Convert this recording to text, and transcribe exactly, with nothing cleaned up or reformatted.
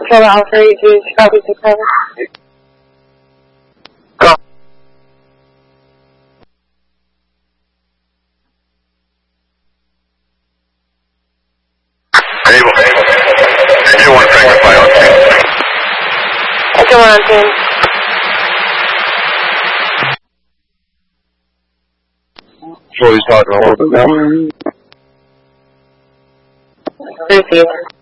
Control Alpha, you do copy six seven. Go. Able. Engine one, fragment fire on scene. Engine one on scene. Shorty's talking a little bit now. Received.